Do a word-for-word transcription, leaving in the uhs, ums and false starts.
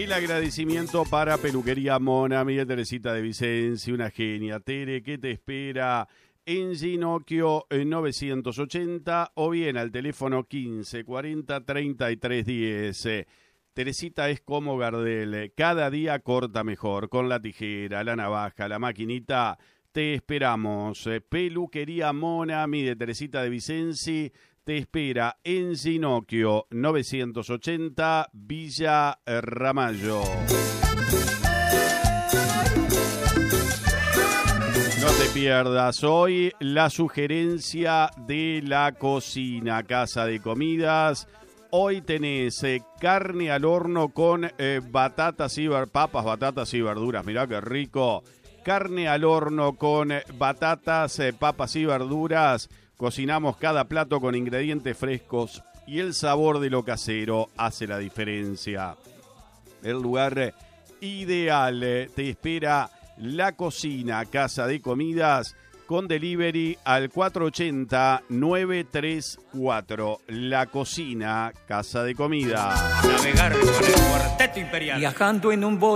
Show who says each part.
Speaker 1: El agradecimiento para Peluquería Mona, Miguel Teresita de Vicenzi, una genia. Tere, ¿qué te espera? En Ginocchio novecientos ochenta o bien al teléfono quince cuarenta treinta y tres diez. Teresita es como Gardel, cada día corta mejor, con la tijera, la navaja, la maquinita. Te esperamos. Peluquería Mona, mide Teresita de Vicenzi, te espera en Ginocchio novecientos ochenta, Villa Ramallo. No te pierdas hoy la sugerencia de la cocina, Casa de Comidas. Hoy tenés eh, carne al horno con eh, batatas y ver- papas, batatas y verduras. Mirá qué rico. Carne al horno con eh, batatas, eh, papas y verduras. Cocinamos cada plato con ingredientes frescos y el sabor de lo casero hace la diferencia. El lugar eh, ideal eh, te espera la cocina, Casa de Comidas, con delivery al cuatro ochenta nueve tres cuatro. La cocina, Casa de Comida.
Speaker 2: Navegar con el cuarteto imperial.
Speaker 3: Viajando en un bote.